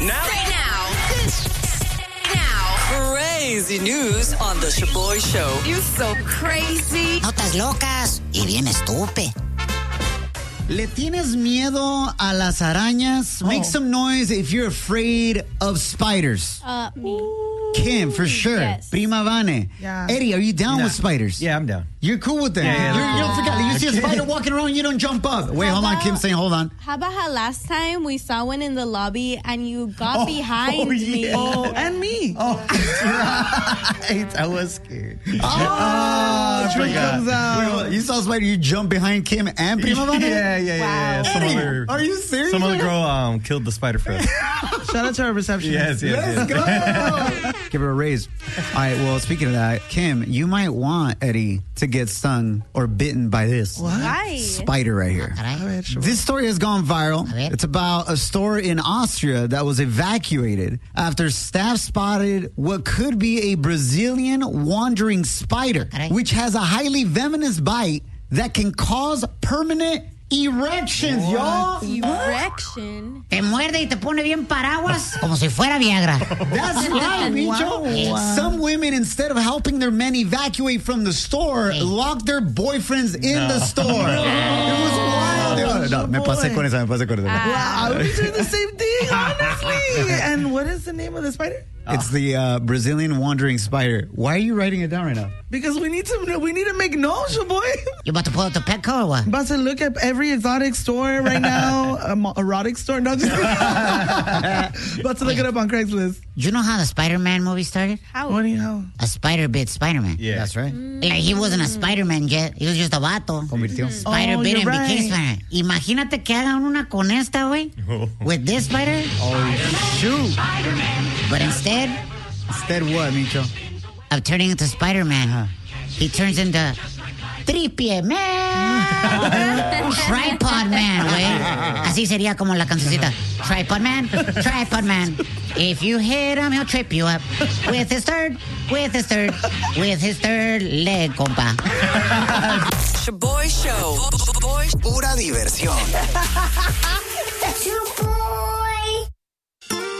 Right now. Crazy news on the Shaboy Show. You're so crazy. Notas locas y bien estúpido. ¿Le tienes miedo a las arañas? Make some noise if you're afraid of spiders. Me. Kim, for sure. Yes. Prima Vane. Yeah. Eddie, are you down with spiders? Yeah, I'm down. You're cool with them. Yeah. You don't forget. You see a spider walking around, you don't jump up. Wait, hold on. Kim's saying, hold on. How about how last time we saw one in the lobby and you got behind me? Oh, and me. Oh, right. I was scared. Oh, truth comes out. You saw a spider, you jump behind Kim and Prima Vane? Yeah. Eddie, are you serious? Some other girl killed the spider for us. Shout out to our receptionist. Yes. Let's go. Give her a raise. All right, well, speaking of that, Kim, you might want Eddie to get stung or bitten by this Why? spider right here. Right, sure. This story has gone viral. A ver. It's about a store in Austria that was evacuated after staff spotted what could be a Brazilian wandering spider, Caray. which has a highly venomous bite that can cause permanent erections, y'all. Erection. Te muerde y te pone bien paraguas como si fuera Viagra. That's right, Micho. Wow. Some women, instead of helping their men evacuate from the store, locked their boyfriends in the store. It was wild. No, me pasé con esa. Wow, we're doing the same thing, honestly. And what is the name of the spider? It's the Brazilian wandering spider. Why are you writing it down right now? Because we need to make noise, boy. You about to pull out the Petco or what? About to look at every exotic store right now, erotic store. No, just about to look it up on Craigslist. You know how the Spider-Man movie started? What do you know? A spider bit Spider-Man. Yeah. That's right. Like he wasn't a Spider-Man yet. He was just a vato. Convirtió. Spider Oh, bit you're and became right. Spider-Man. Imagínate que hagan una con esta, güey. With this spider. Shoot. But instead Instead what, Micho? of turning into Spider-Man, he turns into Tripie Man. Tripod Man, güey. Así sería como la cancioncita. Tripod Man. If you hit him, he'll trip you up. With his third leg, compa. Shaboy Show. Pura diversión.